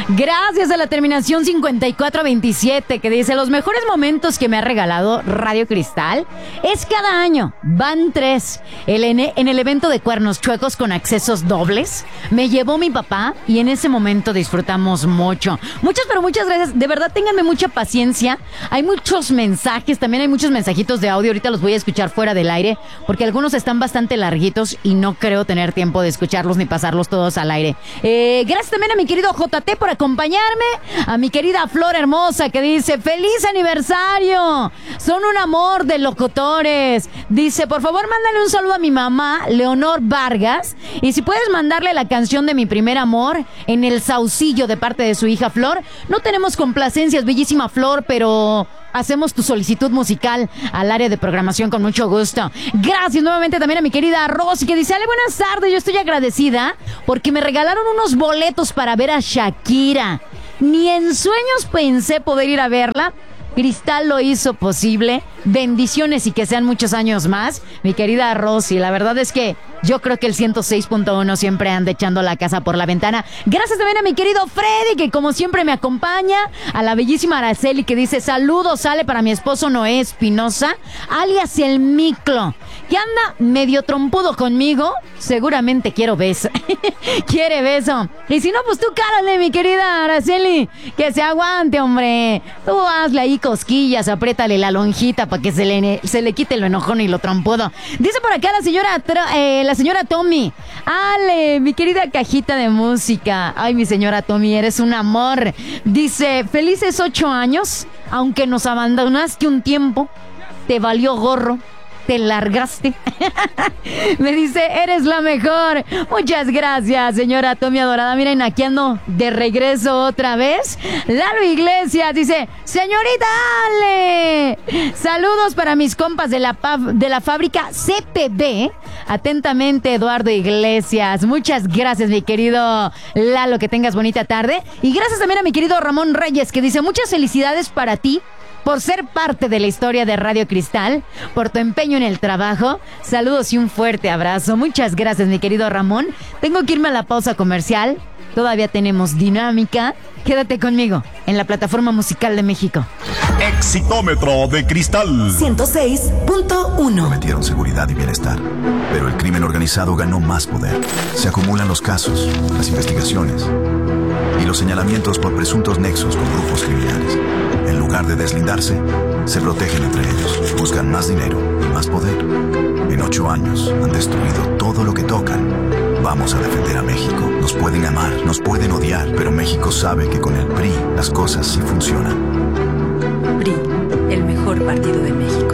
Gracias a la terminación 5427 que dice: los mejores momentos que me ha regalado Radio Cristal es cada año. Van 3. En el evento de Cuernos Chuecos con accesos dobles. Me llevó mi papá y en ese momento disfrutamos mucho. Muchas gracias. De verdad, ténganme mucha paciencia. Hay muchos mensajes, también hay muchos mensajitos de audio. Ahorita los voy a escuchar fuera del aire porque algunos están bastante larguitos y no creo tener tiempo de escucharlos ni pasarlos todos al aire. Gracias también a mi querido JT por acompañarme, a mi querida Flor Hermosa que dice: ¡feliz aniversario! Son un amor de locutores. Dice: por favor, mándale un saludo a mi mamá, Leonor Vargas, y si puedes mandarle la canción de Mi Primer Amor en el Saucillo de parte de su hija Flor. No tenemos complacencias, bellísima Flor, pero hacemos tu solicitud musical al área de programación con mucho gusto. Gracias nuevamente también a mi querida Rosy que dice: Ale, buenas tardes, yo estoy agradecida porque me regalaron unos boletos para ver a Shakira. Ni en sueños pensé poder ir a verla. Cristal lo hizo posible. Bendiciones y que sean muchos años más, mi querida Rosy. La verdad es que yo creo que el 106.1 siempre anda echando la casa por la ventana. Gracias también a mi querido Freddy, que como siempre me acompaña. A la bellísima Araceli, que dice: saludos, sale para mi esposo Noé Espinosa, alias el Miclo, que anda medio trompudo conmigo. Seguramente quiere beso. Y si no, pues tú cárale, mi querida Araceli, que se aguante, hombre. Tú hazle ahí cosquillas, apriétale la lonjita para que se le quite lo enojón y lo trompudo. Dice por acá la señora Tommy: Ale, mi querida cajita de música. Ay, mi señora Tommy, eres un amor. Dice: felices 8 años, aunque nos abandonaste un tiempo, te valió gorro, te largaste. Me dice: eres la mejor. Muchas gracias, señora Tommy adorada. Miren, aquí ando de regreso otra vez. Lalo Iglesias dice: señorita Ale, saludos para mis compas de la fábrica CPB. Atentamente, Eduardo Iglesias. Muchas gracias, mi querido Lalo, que tengas bonita tarde. Y gracias también a mi querido Ramón Reyes, que dice: muchas felicidades para ti por ser parte de la historia de Radio Cristal, por tu empeño en el trabajo. Saludos y un fuerte abrazo. Muchas gracias, mi querido Ramón. Tengo que irme a la pausa comercial. Todavía tenemos dinámica. Quédate conmigo en la plataforma musical de México. Exitómetro de Cristal 106.1. Prometieron seguridad y bienestar, pero el crimen organizado ganó más poder. Se acumulan los casos, las investigaciones y los señalamientos por presuntos nexos con grupos criminales. En lugar de deslindarse, se protegen entre ellos. Buscan más dinero y más poder. En 8 años han destruido todo lo que tocan. Vamos a defender a México. Nos pueden amar, nos pueden odiar, pero México sabe que con el PRI las cosas sí funcionan. PRI, el mejor partido de México.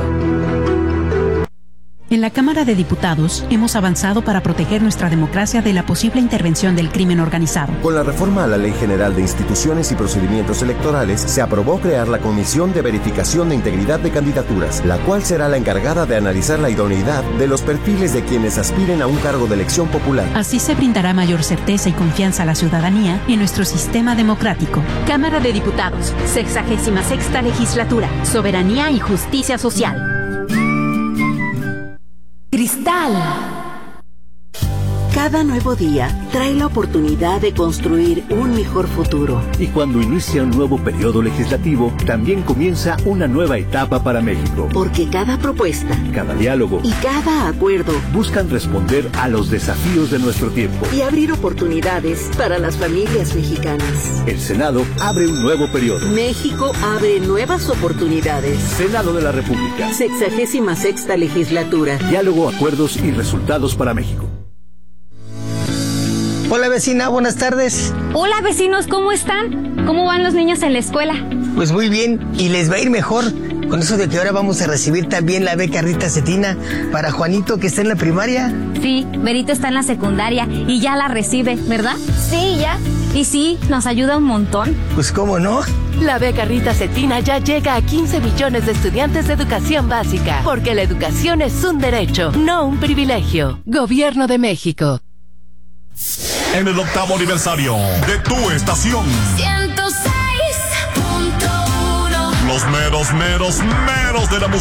En la Cámara de Diputados hemos avanzado para proteger nuestra democracia de la posible intervención del crimen organizado. Con la reforma a la Ley General de Instituciones y Procedimientos Electorales, se aprobó crear la Comisión de Verificación de Integridad de Candidaturas, la cual será la encargada de analizar la idoneidad de los perfiles de quienes aspiren a un cargo de elección popular. Así se brindará mayor certeza y confianza a la ciudadanía en nuestro sistema democrático. Cámara de Diputados, 66ª Legislatura, Soberanía y Justicia Social. Cristal. Cada nuevo día trae la oportunidad de construir un mejor futuro. Y cuando inicia un nuevo periodo legislativo, también comienza una nueva etapa para México. Porque cada propuesta, cada diálogo y cada acuerdo buscan responder a los desafíos de nuestro tiempo y abrir oportunidades para las familias mexicanas. El Senado abre un nuevo periodo. México abre nuevas oportunidades. Senado de la República. 66ª Legislatura. Diálogo, acuerdos y resultados para México. Hola vecina, buenas tardes. Hola vecinos, ¿cómo están? ¿Cómo van los niños en la escuela? Pues muy bien, y les va a ir mejor con eso de que ahora vamos a recibir también la beca Rita Cetina para Juanito, que está en la primaria. Sí, Berito está en la secundaria y ya la recibe, ¿verdad? Sí, ya. Y sí, nos ayuda un montón. Pues cómo no. La beca Rita Cetina ya llega a 15 millones de estudiantes de educación básica, porque la educación es un derecho, no un privilegio. Gobierno de México. En el 8º aniversario de tu estación 106.1. Los meros de la música